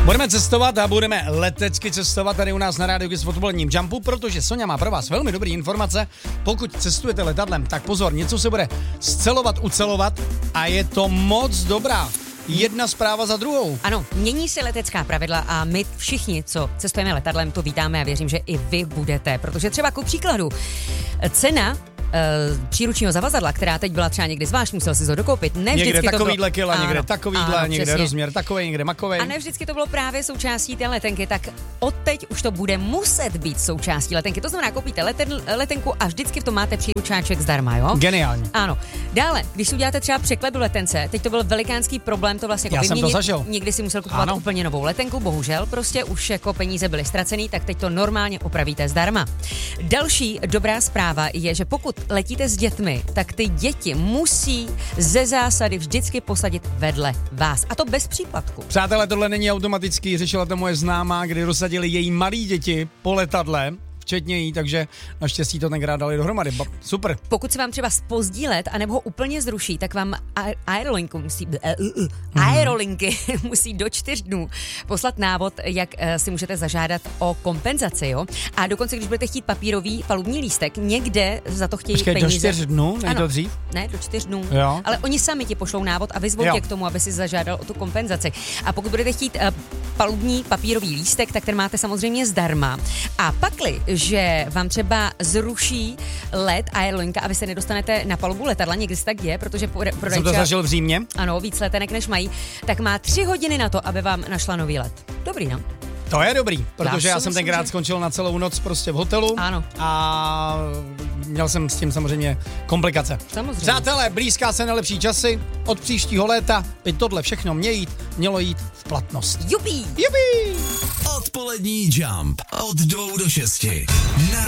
Budeme cestovat a budeme letecky cestovat tady u nás na Rádiu Kiss v odpoledním Jumpu, protože Sonja má pro vás velmi dobrý informace. Pokud cestujete letadlem, tak pozor, něco se bude scelovat, ucelovat a je to moc dobrá. Jedna zpráva za druhou. Ano, mění se letecká pravidla a my všichni, co cestujeme letadlem, to vítáme a věřím, že i vy budete, protože třeba ku příkladu cena příručního zavazadla, která teď byla třeba někdy zvlášť, musel si to dokoupit. Ne někde takovýhle kila, ano, někde takovýhle, někde přesně. rozměr takovej, někde makovej. A ne vždycky to bylo právě součástí té letenky, tak odteď už to bude muset být součástí letenky. To znamená, koupíte letenku a vždycky v tom máte příručáček zdarma, jo? Geniální. Ano. Dále, když si uděláte třeba překlep do letence, teď to byl velikánský problém to vlastně jako jsem to zažil. Někdy si musel kupovat úplně novou letenku, bohužel, prostě už jako peníze byly ztracený, tak teď to normálně opravíte zdarma. Další dobrá zpráva je, že pokud letíte s dětmi, tak ty děti musí ze zásady vždycky posadit vedle vás. A to bez příplatku. Přátelé, tohle není automatický, řešila to moje známá, kdy rozsadili její malí děti po letadle, včetně jí, takže naštěstí to tenkrát dali dohromady. Super. Pokud se vám třeba zpozdí let, anebo ho úplně zruší, tak vám aerolinky musí do 4 dnů poslat návod, jak si můžete zažádat o kompenzaci, jo? A dokonce, když budete chtít papírový palubní lístek, někde za to chtějí peníze. Do 4 dnů, nejde to dřív? Ne, do 4 dnů. Jo. Ale oni sami ti pošlou návod a vyzvou tě k tomu, aby si zažádal o tu kompenzaci. A pokud budete chtít palubní papírový lístek, tak ten máte samozřejmě zdarma. A pakli, že vám třeba zruší let aerolinka a vy se nedostanete na palubu letadla, někdy se tak děje, protože prodají. Jsem to zažil v Římě. Ano, víc letenek než mají, tak má 3 hodiny na to, aby vám našla nový let. Dobrý, no. To je dobrý, protože já jsem tenkrát skončil na celou noc prostě v hotelu. Ano. A měl jsem s tím samozřejmě komplikace. Samozřejmě. Přátelé, blízká se nelepší časy, od příštího léta by tohle všechno mělo jít v platnost. Jupi! Jupi! Odpolední Jump od 2 do 6.